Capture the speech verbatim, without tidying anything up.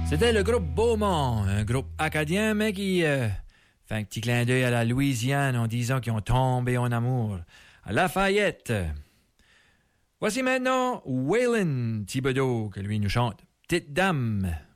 C'était le groupe Beaumont, un groupe acadien, mais qui euh, fait un petit clin d'œil à la Louisiane en disant qu'ils ont tombé en amour. À Lafayette. Voici maintenant Waylon Thibodeau, que lui nous chante Petite Dame.